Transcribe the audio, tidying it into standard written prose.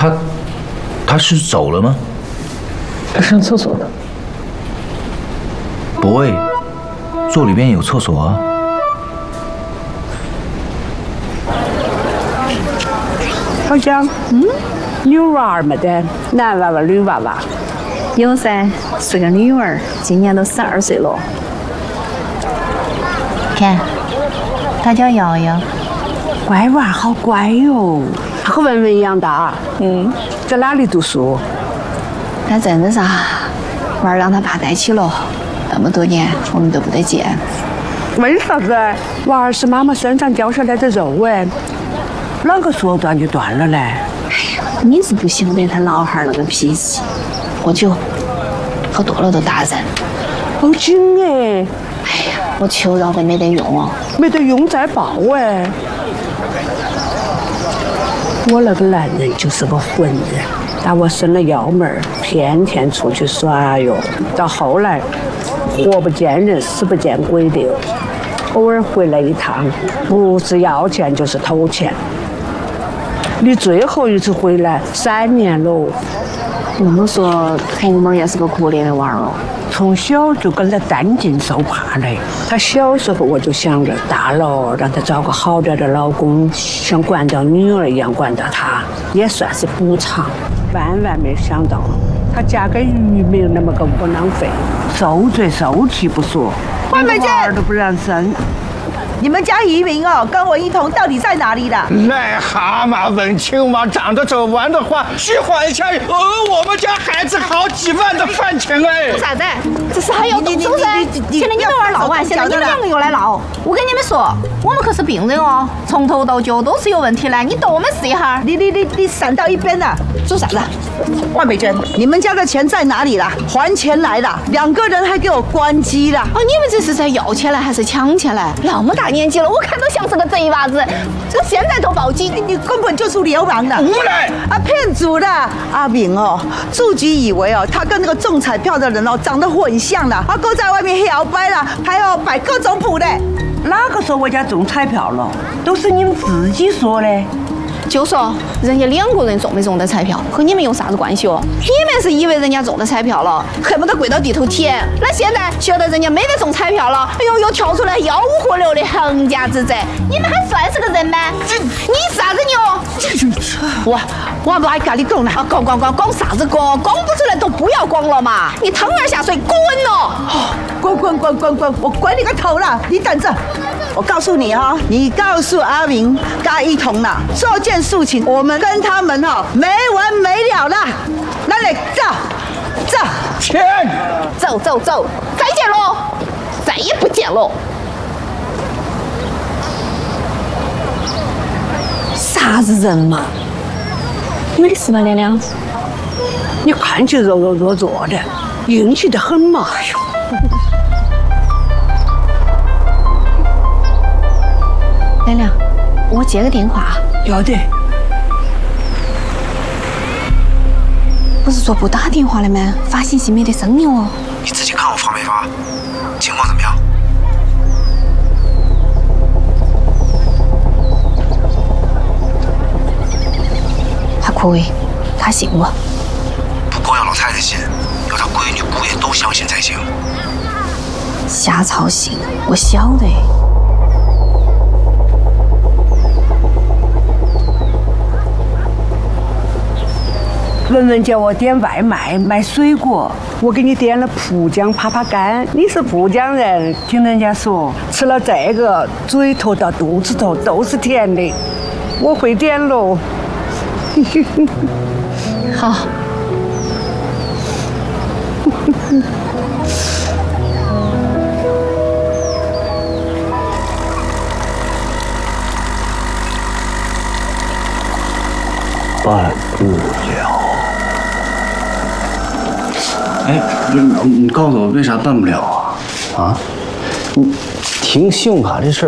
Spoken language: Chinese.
他是走了吗？ 上厕所呢。 不会，座里边有厕所啊。 好像，女娃儿没得，男娃娃、女娃娃。 有噻，是个女儿，今年都12岁了。看，她叫瑶瑶。 乖娃好乖哟，她和文文一样大。在哪里读书？ 在镇子上，娃儿让他爸带起了，那么多年我们都不得见。 为啥子？娃儿是妈妈身上掉下来的肉哎，哪个说断就断了嘞？ 你是不晓得他老汉儿那个脾气，喝酒喝多了都打人。 好紧哎！ 哎呀，我求饶都没得用哦， 没得用再报哎。我那个男人就是个混人，打我生了幺妹儿，天天出去耍哟。到后来，活不见人，死不见鬼的，偶尔回来一趟，不是要钱就是偷钱。你最后一次回来3年了。 那么说，红妹儿也是个可怜的娃儿哦。 从小就跟着担惊受怕的。她小时候我就想着，大了让她找个好点的老公，像管教女儿一样管教她，也算是补偿。万万没想到，她嫁给俞明那么个窝囊废，受罪受气不说， 万美姐娃儿都不让生。 你们家移民哦，跟我一同到底在哪里的？ 癞蛤蟆问青蛙，长得走完的话，喜欢一下我们家孩子好几万的饭钱哎！ 做啥子？这是还要动手噻！现在你们玩闹完，现在你们2个又来闹。我跟你们说，我们可是病人哦，从头到脚都是有问题的，你逗我们试一下。 你闪到一边了！ 做啥子？ 万美娟，你们家的钱在哪里了？还钱来了，2个人还给我关机了。 哦，你们这是在要钱来还是抢钱来？那么大年纪了，我看都像是个贼娃子，这现在都报警， 你根本就是流氓的， 无赖啊，骗子的。阿明哦，自己以为哦，他跟那个中彩票的人哦长得很像的，他都在外面摇摆了，还有摆各种谱的。 哪个说我家中彩票了？都是你们自己说的。 就说人家2个人中没中的彩票，和你们有啥子关系哦？你们是以为人家中的彩票了，恨不得跪到地头舔。那现在晓得人家没得中彩票了，哎呦，又跳出来吆五喝六的横家之贼，你们还算是个人吗？你啥子牛？ 我不爱跟你讲了， 讲啥子讲？讲不出来都不要讲了嘛！你腾儿下水，滚了！ 滚！我管你个头了！你等着，我告诉你哈，你告诉阿明跟一同啦，做件事情，我们跟他们哈没完没了啦。那你走， 钱， 走，再见喽，再也不见喽。啥子人嘛？没事吧，亮亮？ 你看起柔柔弱弱的，硬气得很嘛哟。 亮亮，我接个电话。 要得。 不是说不打电话的吗？发信息没得声音哦。 你自己看我发没发？情况怎么样？ 还可以，他信我。 不光要老太太信，要他闺女姑爷都相信才行。 瞎操心，我晓得。 文文叫我点外卖买水果，我给你点了蒲姜耙耙干。你是蒲江人，听人家说吃了这个，嘴头到肚子头都是甜的。我会点喽。 好。 办不了。 哎，你告诉我为啥办不了啊？啊？你停信用卡这事儿。